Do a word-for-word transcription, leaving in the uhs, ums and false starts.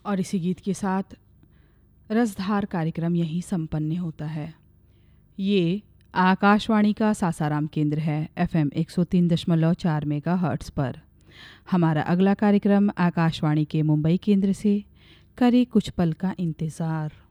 और इसी गीत के साथ रसधार कार्यक्रम यहीं संपन्न होता है। ये आकाशवाणी का सासाराम केंद्र है, एफएम एक सौ तीन दशमलव चार मेगा हर्ट्स पर। हमारा अगला कार्यक्रम आकाशवाणी के मुंबई केंद्र से। करें कुछ पल का इंतज़ार।